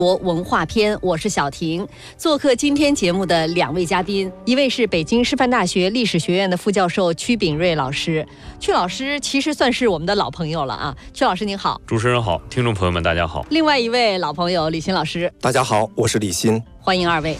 国文化篇，我是小婷。做客今天节目的两位嘉宾，一位是北京师范大学历史学院的副教授曲秉睿老师。曲老师其实算是我们的老朋友了啊。曲老师您好。 主持人好，听众朋友们大家好。 另外一位老朋友李欣老师。 大家好，我是李欣。 欢迎二位。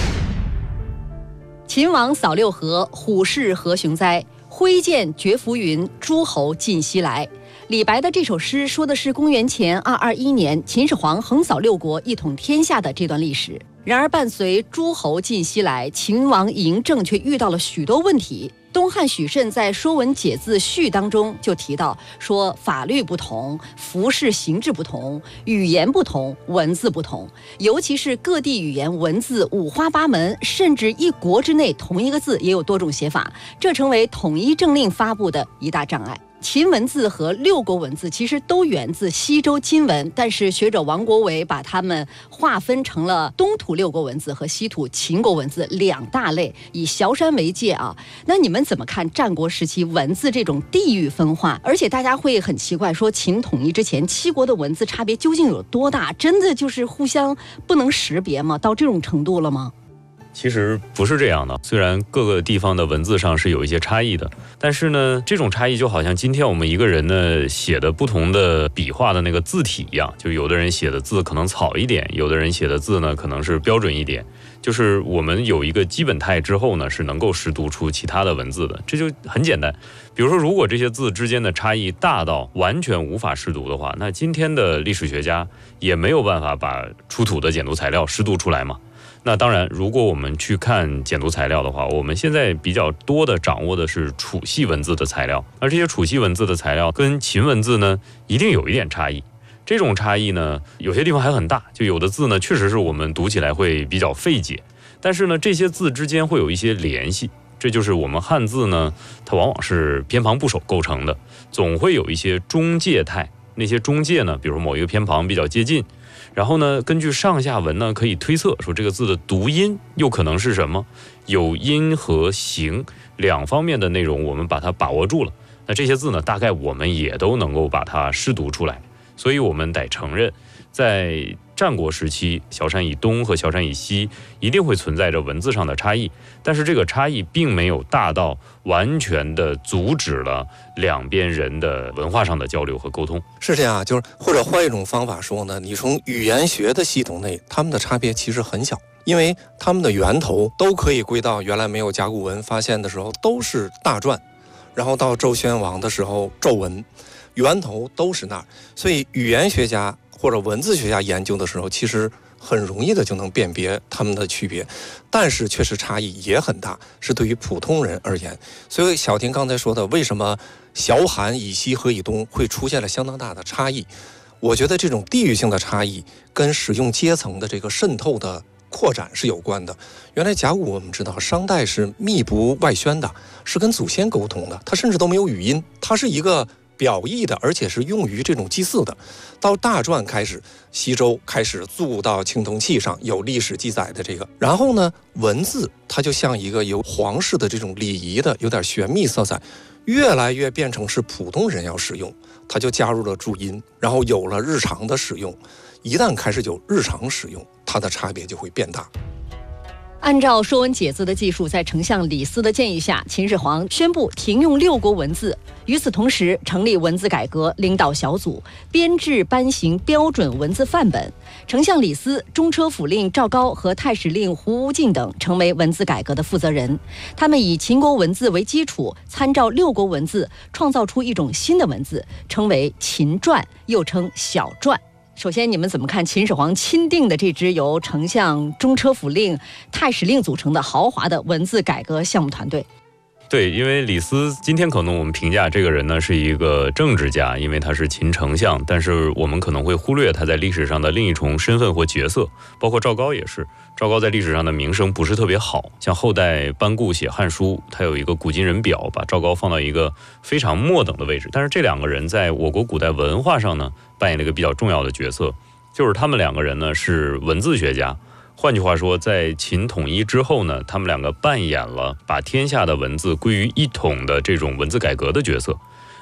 秦王扫六合，虎视何雄哉？挥剑绝浮云，诸侯尽西来。李白的这首诗说的是公元前221年秦始皇横扫六国，一统天下的这段历史。然而伴随诸侯尽西来，秦王嬴政却遇到了许多问题。东汉许慎在《说文解字序》当中就提到说，法律不同，服饰形制不同，语言不同，文字不同，尤其是各地语言文字五花八门，甚至一国之内同一个字也有多种写法，这成为统一政令发布的一大障碍。秦文字和六国文字其实都源自西周金文，但是学者王国维把它们划分成了东土六国文字和西土秦国文字两大类，以崤山为界啊。那你们怎么看战国时期文字这种地域分化？而且大家会很奇怪，说秦统一之前七国的文字差别究竟有多大？真的就是互相不能识别吗？到这种程度了吗？ 其实不是这样的，虽然各个地方的文字上是有一些差异的，但是呢，这种差异就好像今天我们一个人呢写的不同的笔画的那个字体一样，就有的人写的字可能草一点，有的人写的字呢可能是标准一点，就是我们有一个基本态之后呢，是能够识读出其他的文字的，这就很简单。比如说，如果这些字之间的差异大到完全无法识读的话，那今天的历史学家也没有办法把出土的简牍材料识读出来嘛。那当然，如果我们去看简牍材料的话，我们现在比较多的掌握的是楚系文字的材料，而这些楚系文字的材料跟秦文字呢，一定有一点差异。这种差异呢，有些地方还很大，就有的字呢，确实是我们读起来会比较费解，但是呢，这些字之间会有一些联系。这就是我们汉字呢，它往往是偏旁部首构成的，总会有一些中介态。那些中介呢，比如某一个偏旁比较接近，然后呢，根据上下文呢，可以推测说这个字的读音又可能是什么，有音和形两方面的内容，我们把它把握住了。那这些字呢，大概我们也都能够把它识读出来。所以我们得承认，在战国时期，崤山以东和崤山以西一定会存在着文字上的差异，但是这个差异并没有大到完全的阻止了两边人的文化上的交流和沟通。 是这样，就是或者换一种方法说呢，你从语言学的系统内，他们的差别其实很小，因为他们的源头都可以归到原来没有甲骨文发现的时候都是大篆，然后到周宣王的时候纣文，源头都是那儿，所以语言学家或者文字学家研究的时候，其实很容易的就能辨别它们的区别，但是确实差异也很大，是对于普通人而言。所以小婷刚才说的，为什么崤函以西和以东会出现了相当大的差异？我觉得这种地域性的差异跟使用阶层的这个渗透的扩展是有关的。原来甲骨我们知道，商代是密不外宣的，是跟祖先沟通的，它甚至都没有语音，它是一个表意的，而且是用于这种祭祀的。到大篆开始，西周开始铸到青铜器上，有历史记载的这个。然后呢，文字它就像一个有皇室的这种礼仪的，有点玄秘色彩，越来越变成是普通人要使用，它就加入了注音，然后有了日常的使用。一旦开始有日常使用，它的差别就会变大。 按照《说文解字》的技术，在丞相李斯的建议下，秦始皇宣布停用六国文字。与此同时，成立文字改革领导小组，编制颁行标准文字范本。丞相李斯、中车府令赵高和太史令胡无敬等成为文字改革的负责人。他们以秦国文字为基础，参照六国文字，创造出一种新的文字，称为秦篆，又称小篆。首先，你们怎么看秦始皇钦定的这支由丞相、中车府令、太史令组成的豪华的文字改革项目团队？ 对，因为李斯今天可能我们评价这个人呢是一个政治家，因为他是秦丞相，但是我们可能会忽略他在历史上的另一重身份或角色，包括赵高也是。赵高在历史上的名声不是特别好，像后代班固写《汉书》，他有一个古今人表，把赵高放到一个非常末等的位置。但是这两个人在我国古代文化上呢，扮演了一个比较重要的角色，就是他们两个人呢是文字学家。换句话说，在秦统一之后呢，他们两个扮演了把天下的文字归于一统的这种文字改革的角色。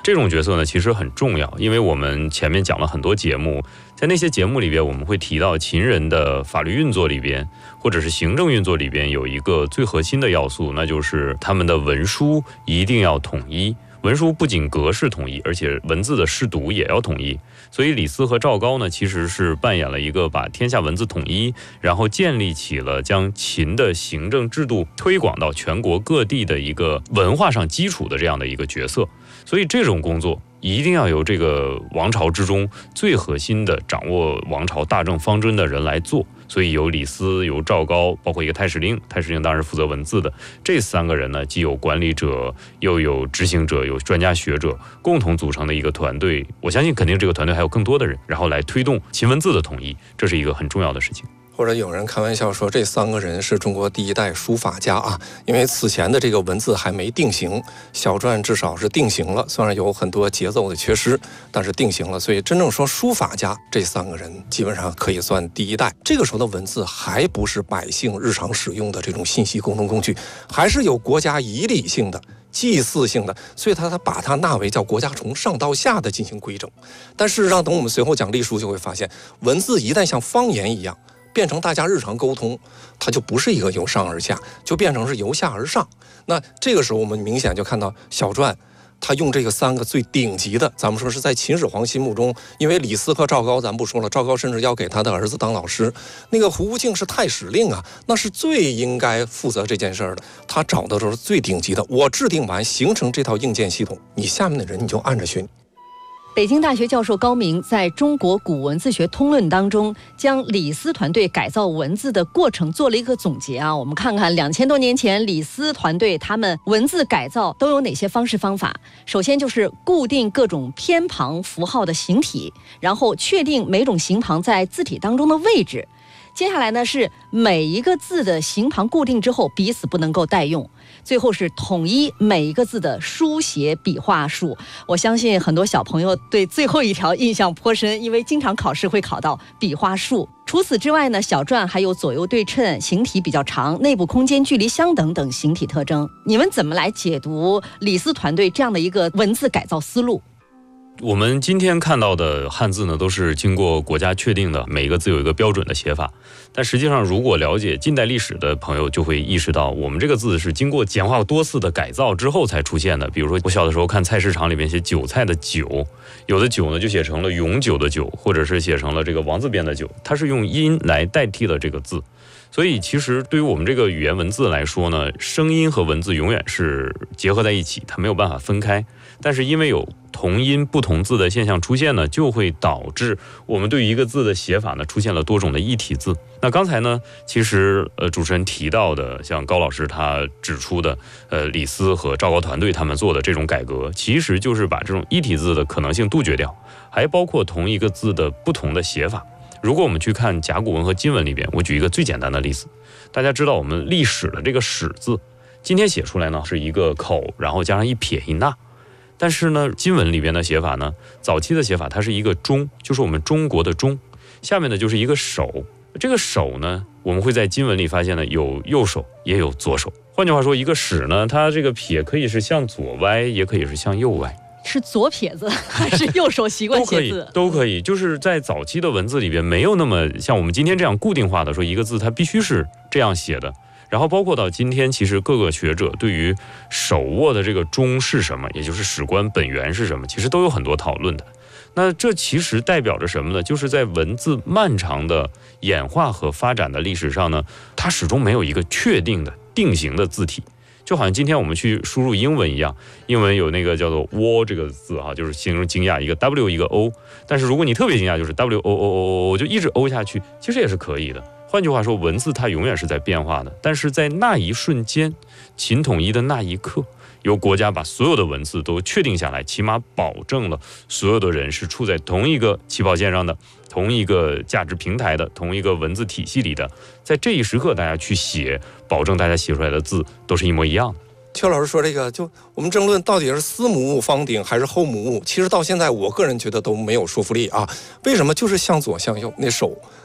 这种角色呢其实很重要，因为我们前面讲了很多节目，在那些节目里边我们会提到秦人的法律运作里边或者是行政运作里边有一个最核心的要素，那就是他们的文书一定要统一。文书不仅格式统一，而且文字的视读也要统一。所以李斯和赵高呢，其实是扮演了一个把天下文字统一，然后建立起了将秦的行政制度推广到全国各地的一个文化上基础的这样的一个角色。所以这种工作一定要由这个王朝之中最核心的掌握王朝大政方针的人来做。所以由李斯、由赵高，包括一个太史令，太史令当然是负责文字的，这3个人呢，既有管理者，又有执行者，有专家学者，共同组成的一个团队。我相信肯定这个团队还有更多的人，然后来推动秦文字的统一，这是一个很重要的事情。 或者有人开玩笑说，这3个人是中国第一代书法家啊，因为此前的这个文字还没定型，小篆至少是定型了，虽然有很多节奏的缺失，但是定型了。所以真正说书法家，这3个人基本上可以算第一代。这个时候的文字还不是百姓日常使用的这种信息沟通工具，还是有国家仪礼性的、祭祀性的，所以他把它纳为叫国家从上到下的进行规整。但事实上，等我们随后讲隶书就会发现，文字一旦像方言一样变成大家日常沟通，它就不是一个由上而下，就变成是由下而上。那这个时候我们明显就看到小篆他用这个3个最顶级的，咱们说是在秦始皇心目中，因为李斯和赵高咱不说了，赵高甚至要给他的儿子当老师，那个胡无敬是太史令啊，那是最应该负责这件事的，他找的都是最顶级的，我制定完形成这套硬件系统，你下面的人你就按着学。 北京大学教授高明在中国古文字学通论当中，将李斯团队改造文字的过程做了一个总结啊。我们看看2000多年前李斯团队他们文字改造都有哪些方式方法。首先就是固定各种偏旁符号的形体，然后确定每种形旁在字体当中的位置。接下来呢是每一个字的形旁固定之后彼此不能够代用，最后是统一每一个字的书写笔画数。我相信很多小朋友对最后一条印象颇深，因为经常考试会考到笔画数。除此之外呢，小篆还有左右对称、形体比较长、内部空间距离相等等形体特征。你们怎么来解读李斯团队这样的一个文字改造思路？ 我们今天看到的汉字呢，都是经过国家确定的，每一个字有一个标准的写法。但实际上，如果了解近代历史的朋友就会意识到，我们这个字是经过简化多次的改造之后才出现的。比如说，我小的时候看菜市场里面写韭菜的韭，有的韭呢就写成了永久的久，或者是写成了这个王字边的久，它是用音来代替了这个字。所以其实对于我们这个语言文字来说呢，声音和文字永远是结合在一起，它没有办法分开。但是因为有同音不同字的现象出现呢，就会导致我们对于一个字的写法呢出现了多种的异体字。那刚才呢，其实主持人提到的，像高老师他指出的，李斯和赵高团队他们做的这种改革，其实就是把这种异体字的可能性杜绝掉，还包括同一个字的不同的写法。如果我们去看甲骨文和金文里边，我举一个最简单的例子，大家知道我们历史的这个史字，今天写出来呢是一个口，然后加上一撇一捺。但是呢，金文里边的写法呢，早期的写法它是一个中，就是我们中国的中，下面呢就是一个手。这个手呢，我们会在金文里发现呢有右手也有左手。换句话说，一个史呢，它这个撇可以是向左歪，也可以是向右歪。 是左撇子还是右手习惯写字？ 都可以。就是在早期的文字里边，没有那么像我们今天这样固定化的说一个字它必须是这样写的。然后包括到今天，其实各个学者对于手握的这个中是什么，也就是史官本源是什么，其实都有很多讨论的。那这其实代表着什么呢？就是在文字漫长的演化和发展的历史上呢，它始终没有一个确定的定型的字体。就好像今天我们去输入英文一样，英文有那个叫做 "wo" 这个字哈，就是形容惊讶，一个 W 一个 O， 但是如果你特别惊讶，就是 WOOO 就一直 O 下去，其实也是可以的。换句话说，文字它永远是在变化的，但是在那一瞬间，秦统一的那一刻，由国家把所有的文字都确定下来，起码保证了所有的人是处在同一个起跑线上的，同一个价值平台的，同一个文字体系里的，在这一时刻大家去写，保证大家写出来的字都是一模一样的。 邱老师说这个，就我们争论到底是司母戊方鼎还是后母戊，其实到现在我个人觉得都没有说服力啊。为什么？就是向左向右，那手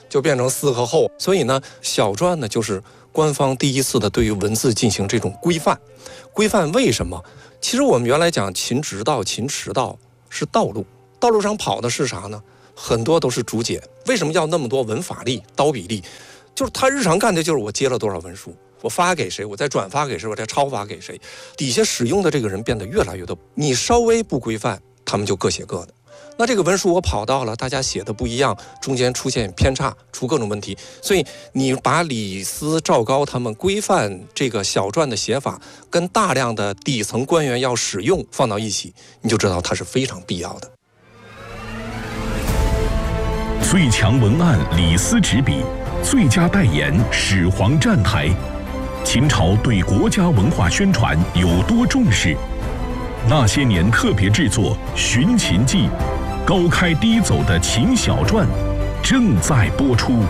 就变成4和后。所以呢，小篆呢就是官方第一次的对于文字进行这种规范。规范为什么？其实我们原来讲秦直道、秦驰道是道路，道路上跑的是啥呢？很多都是竹简。为什么要那么多文法力、刀笔力？就是他日常干的就是我接了多少文书，我发给谁，我再转发给谁，我再抄发给谁，底下使用的这个人变得越来越多。你稍微不规范，他们就各写各的。那这个文书我跑到了，大家写的不一样，中间出现偏差，出各种问题。所以你把李斯、赵高他们规范这个小篆的写法，跟大量的底层官员要使用放到一起，你就知道它是非常必要的。 最强文案李斯执笔，最佳代言始皇站台。秦朝对国家文化宣传有多重视？那些年特别制作《寻秦记》，高开低走的秦小篆正在播出。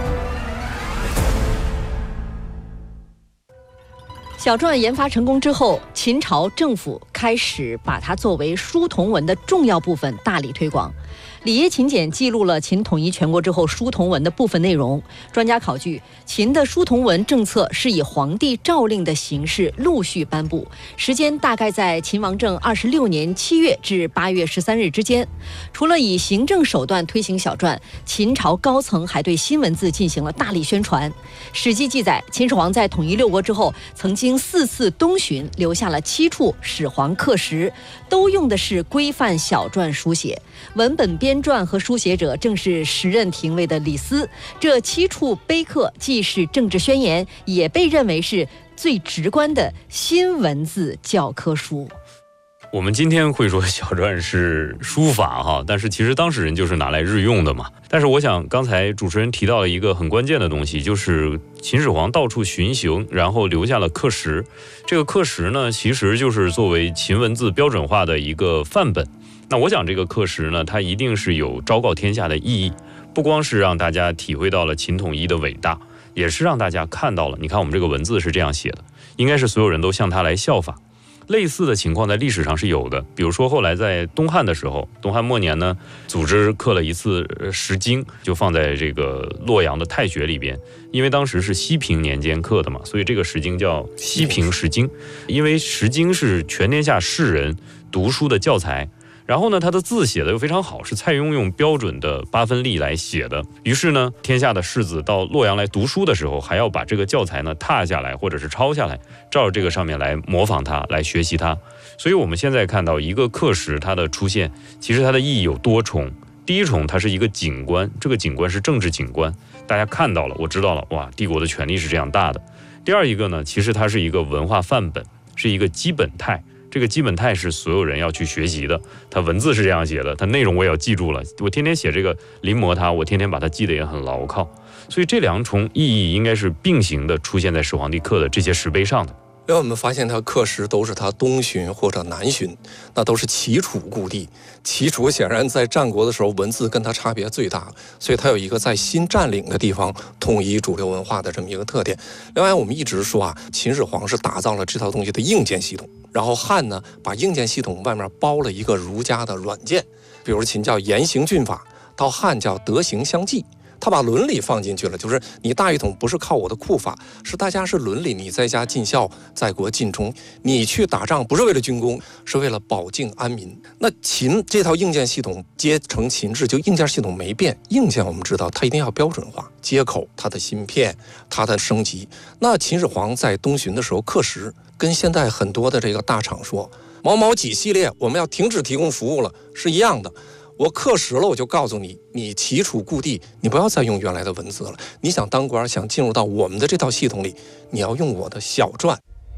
小篆研发成功之后，秦朝政府开始把它作为书同文的重要部分大力推广。里耶秦简记录了秦统一全国之后书同文的部分内容。专家考据，秦的书同文政策是以皇帝诏令的形式陆续颁布，时间大概在秦王政26年7月至8月13日之间。除了以行政手段推行小篆，秦朝高层还对新文字进行了大力宣传。史记记载，秦始皇在统一6国之后，曾经4次东巡，留下了7处始皇刻石，都用的是规范小篆书写。文本编撰和书写者正是时任廷尉的李斯。这7处碑刻既是政治宣言，也被认为是最直观的新文字教科书。 我们今天会说小篆是书法哈，但是其实当时人就是拿来日用的嘛。但是我想刚才主持人提到了一个很关键的东西，就是秦始皇到处巡行，然后留下了刻石。这个刻石呢，其实就是作为秦文字标准化的一个范本。那我讲这个刻石呢，它一定是有昭告天下的意义，不光是让大家体会到了秦统一的伟大，也是让大家看到了，你看我们这个文字是这样写的，应该是所有人都向它来效法。类似的情况在历史上是有的，比如说后来在东汉的时候，东汉末年呢，组织刻了一次石经，就放在这个洛阳的太学里边，因为当时是西平年间刻的嘛，所以这个石经叫西平石经。因为石经是全天下士人读书的教材，然后呢，他的字写的又非常好，是蔡邕用标准的8分力来写的。于是呢，天下的士子到洛阳来读书的时候，还要把这个教材呢踏下来，或者是抄下来，照着这个上面来模仿它，来学习它。所以我们现在看到一个刻石它的出现，其实它的意义有多重。第一重，它是一个景观，这个景观是政治景观，大家看到了，我知道了，哇，帝国的权力是这样大的。第二一个呢，其实它是一个文化范本，是一个基本态。这个基本态是所有人要去学习的，它文字是这样写的，它内容我也要记住了，我天天写这个临摹它，我天天把它记得也很牢靠。所以这2重意义应该是并行的出现在始皇帝刻的这些石碑上的。 因为我们发现他刻石都是他东巡或者南巡，那都是齐楚故地。齐楚显然在战国的时候文字跟他差别最大，所以他有一个在新占领的地方统一主流文化的这么一个特点。另外我们一直说啊，秦始皇是打造了这套东西的硬件系统，然后汉呢把硬件系统外面包了一个儒家的软件，比如秦叫严刑峻法，到汉叫德行相济。他把伦理放进去了，就是你大一统不是靠我的库法，是大家是伦理，你在家尽孝，在国尽忠。你去打仗不是为了军功，是为了保境安民。那秦这套硬件系统接成秦制，就硬件系统没变，硬件我们知道它一定要标准化，接口、它的芯片、它的升级。那秦始皇在东巡的时候刻石，跟现在很多的这个大厂说某某几系列我们要停止提供服务了是一样的。我刻石了，我就告诉你，你齐楚故地，你不要再用原来的文字了。你想当官，想进入到我们的这套系统里，你要用我的小篆。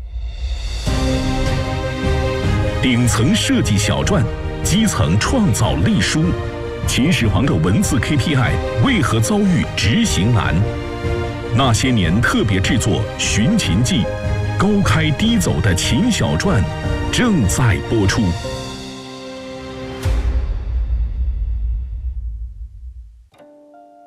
顶层设计小篆，基层创造隶书。秦始皇的文字 KPI 为何遭遇执行难？那些年特别制作《寻秦记》，高开低走的秦小篆正在播出。 虽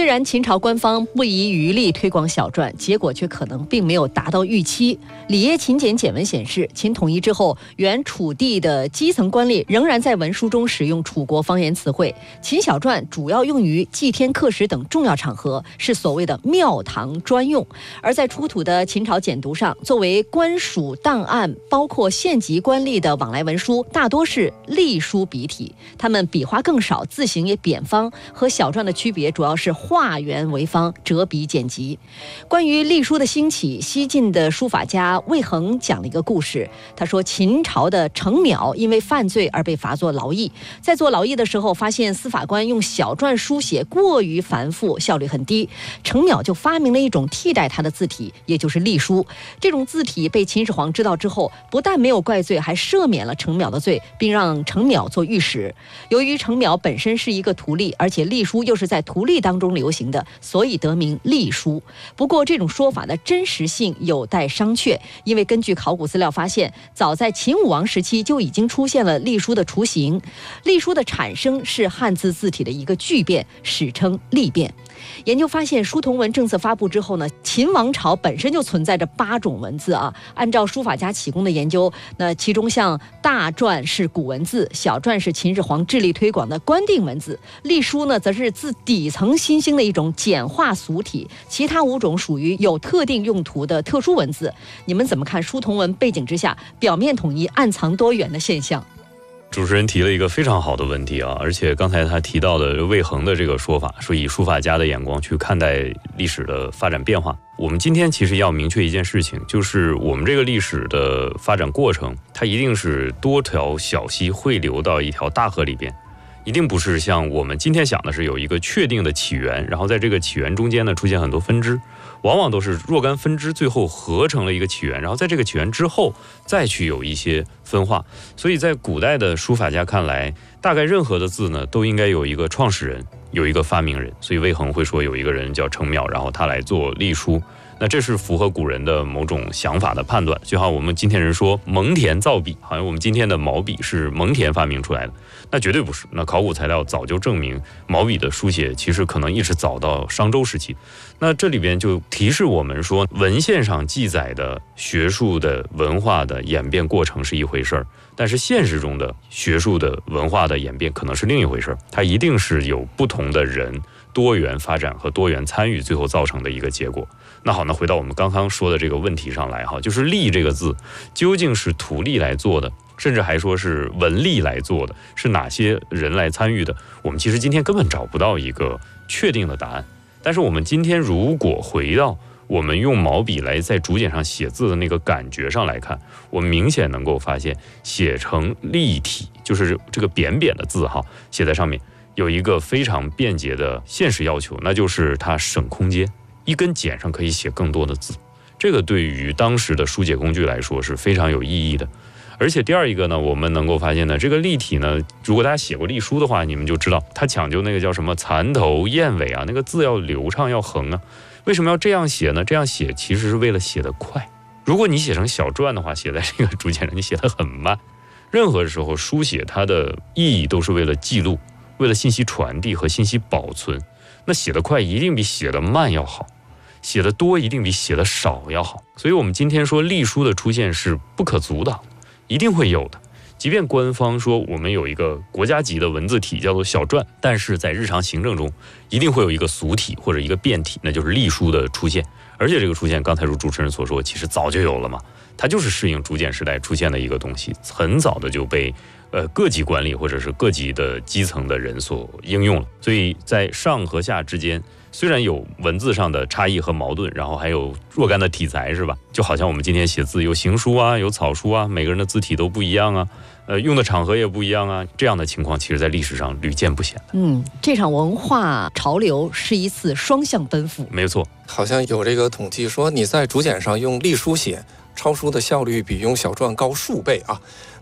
然秦朝官方不遗余力推广小篆，结果却可能并没有达到预期。里耶秦简简文显示，秦统一之后，原楚地的基层官吏仍然在文书中使用楚国方言词汇。秦小篆主要用于祭天刻石等重要场合，是所谓的庙堂专用。而在出土的秦朝简牍上，作为官署档案，包括县级官吏的往来文书，大多是隶书笔体，它们笔画更少，字形也扁方，和小篆的区别主要是画圆为方，折笔简急。关于隶书的兴起，西晋的书法家魏衡讲了一个故事。他说，秦朝的程邈因为犯罪而被罚做劳役，在做劳役的时候，发现司法官用小篆书写过于繁复，效率很低，程邈就发明了一种替代他的字体，也就是隶书。这种字体被秦始皇知道之后，不但没有怪罪，还赦免了程邈的罪，并让程邈做御史。由于程邈本身是一个徒隶，而且隶书又是在徒隶当中流行的，所以得名隶书。不过这种说法的真实性有待商榷，因为根据考古资料发现，早在秦武王时期就已经出现了隶书的雏形。隶书的产生是汉字字体的一个巨变，史称隶变。研究发现，书同文政策发布之后呢，秦王朝本身就存在着8种文字啊。按照书法家启功的研究，那其中像大篆是古文字，小篆是秦始皇致力推广的官定文字，隶书呢则是自底层新兴的一种简化俗体，其他5种属于有特定用途的特殊文字。你们怎么看书同文背景之下表面统一暗藏多元的现象？ 主持人提了一个非常好的问题啊，而且刚才他提到的魏衡的这个说法，说以书法家的眼光去看待历史的发展变化。我们今天其实要明确一件事情，就是我们这个历史的发展过程，它一定是多条小溪汇流到一条大河里边，一定不是像我们今天想的是有一个确定的起源，然后在这个起源中间呢出现很多分支，往往都是若干分支最后合成了一个起源，然后在这个起源之后再去有一些分化。所以在古代的书法家看来，大概任何的字呢都应该有一个创始人，有一个发明人。所以魏衡会说有一个人叫程邈，然后他来做隶书，那这是符合古人的某种想法的判断。就好像我们今天人说蒙恬造笔，好像我们今天的毛笔是蒙恬发明出来的，那绝对不是。那考古材料早就证明，毛笔的书写其实可能一直早到商周时期。那这里边就提示我们说，文献上记载的学术的文化的演变过程是一回事儿，但是现实中的学术的文化的演变可能是另一回事儿，它一定是有不同的人多元发展和多元参与最后造成的一个结果。那好，那回到我们刚刚说的这个问题上来哈，就是隶这个字究竟是徒隶来做的，甚至还说是文吏来做的，是哪些人来参与的，我们其实今天根本找不到一个确定的答案。但是我们今天如果回到我们用毛笔来在竹简上写字的那个感觉上来看，我们明显能够发现，写成隶体，就是这个扁扁的字哈，写在上面有一个非常便捷的现实要求，那就是它省空间，一根简上可以写更多的字，这个对于当时的书写工具来说是非常有意义的。而且第二一个呢，我们能够发现呢，这个隶体呢，如果大家写过隶书的话，你们就知道它讲究那个叫什么蚕头燕尾啊，那个字要流畅要横啊。为什么要这样写呢？这样写其实是为了写得快。如果你写成小篆的话，写在这个竹简上，你写得很慢。任何时候书写它的意义都是为了记录，为了信息传递和信息保存。那写得快一定比写得慢要好，写得多一定比写得少要好。所以我们今天说隶书的出现是不可阻挡，一定会有的。即便官方说我们有一个国家级的文字体叫做小篆，但是在日常行政中一定会有一个俗体或者一个变体，那就是隶书的出现。而且这个出现，刚才如主持人所说，其实早就有了嘛，它就是适应竹简时代出现的一个东西，很早的就被各级官吏或者是各级的基层的人所应用了。所以在上和下之间，虽然有文字上的差异和矛盾，然后还有若干的题材，是吧？就好像我们今天写字有行书啊，有草书啊，每个人的字体都不一样啊，用的场合也不一样啊，这样的情况其实在历史上屡见不鲜的。 这场文化潮流是一次双向奔赴。 没错， 好像有这个统计说，你在竹简上用隶书写，抄书的效率比用小篆高数倍啊。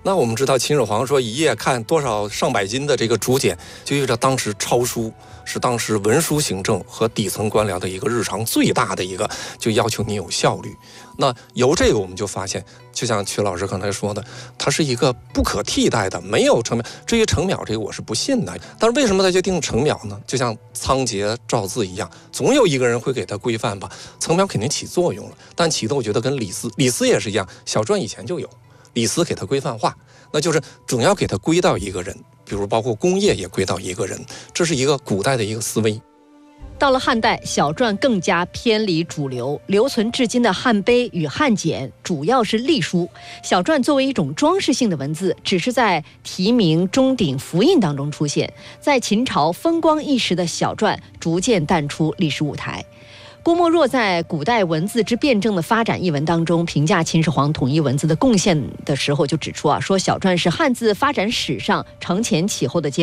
那我们知道秦始皇说一夜看多少上百斤的这个竹简，就意味着当时抄书是当时文书行政和底层官僚的一个日常最大的一个，就要求你有效率。那由这个我们就发现，就像曲老师刚才说的，它是一个不可替代的，没有程秒。至于程秒这个我是不信的，但是为什么他就定程秒呢？就像仓颉造字一样，总有一个人会给它规范吧，程秒肯定起作用了。但起的我觉得跟李斯也是一样，小篆以前就有，李斯给它规范化，那就是总要给它归到一个人，比如包括工业也归到一个人，这是一个古代的一个思维。 到了汉代，小篆更加偏离主流，留存至今的汉碑与汉简主要是隶书，小篆作为一种装饰性的文字，只是在题名、钟鼎、符印当中出现。在秦朝风光一时的小篆逐渐淡出历史舞台。郭沫若在《古代文字之辩证的发展》一文当中评价秦始皇统一文字的贡献的时候，就指出说小篆是汉字发展史上承前启后的阶段。